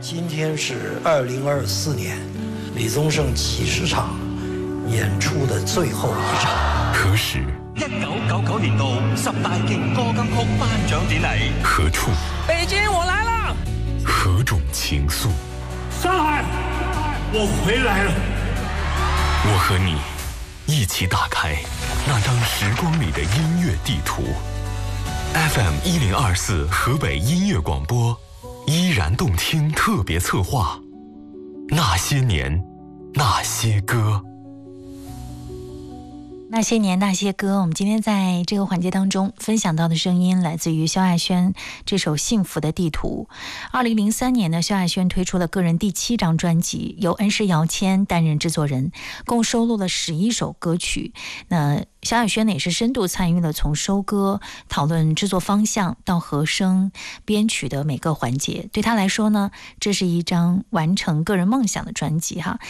今天是2024年李宗盛70场演出的最后一场。 何时 1999年度10大勁歌金曲頒獎典禮？ 何處？ 北京，我來了。 何種情愫？ 上海，我回來了。 我和你一起打開那張時光裡的音樂地圖。FM1024河北音樂廣播，依然動聽特別策劃，那些年，那些歌。 那些年那些歌，我们今天在这个环节当中分享到的声音来自于萧亚轩这首《幸福的地图》。2003年呢，萧亚轩推出了个人第7张专辑，由恩师姚谦担任制作人，共收录了11首歌曲。那萧亚轩呢也是深度参与了从收歌、讨论制作方向到和声、编曲的每个环节。对他来说呢，这是一张完成个人梦想的专辑哈。